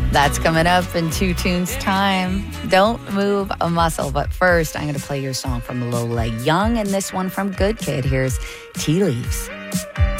That's coming up in 2 tunes time. Don't move a muscle. But first, I'm going to play your song from Lola Young and this one from Good Kid. Here's Tea Leaves.